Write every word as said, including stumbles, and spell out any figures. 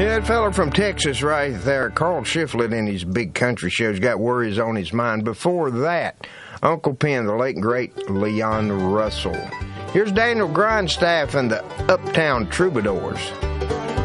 Yeah, that fella from Texas right there, Carl Shiflett in his big country show's got worries on his mind. Before that, Uncle Pen, the late great Leon Russell. Here's Daniel Grindstaff and the Uptown Troubadours.